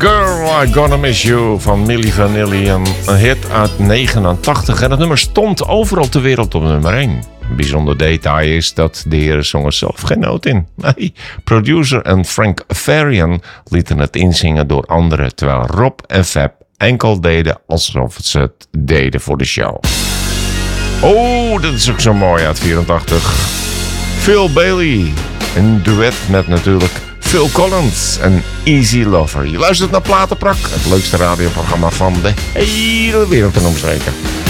Girl, I Gonna Miss You van Milli Vanilli. Een hit uit 89. En het nummer stond overal ter wereld op nummer 1. Een bijzonder detail is dat de heren zongen zelf geen noot in. Nee, producer en Frank Farian lieten het inzingen door anderen, terwijl Rob en Fab enkel deden alsof ze het deden voor de show. Oh, dat is ook zo mooi uit 84. Phil Bailey, een duet met natuurlijk Phil Collins en Easy Lover. Je luistert naar Platenprak, het leukste radioprogramma van de hele wereld en omstreken.